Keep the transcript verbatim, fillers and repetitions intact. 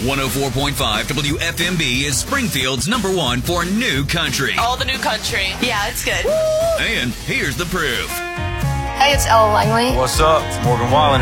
one oh four point five W F M B is Springfield's number one for new country. All the new country. Yeah, it's good. And here's the proof. Hey, it's Ella Langley. What's up? It's Morgan Wallen.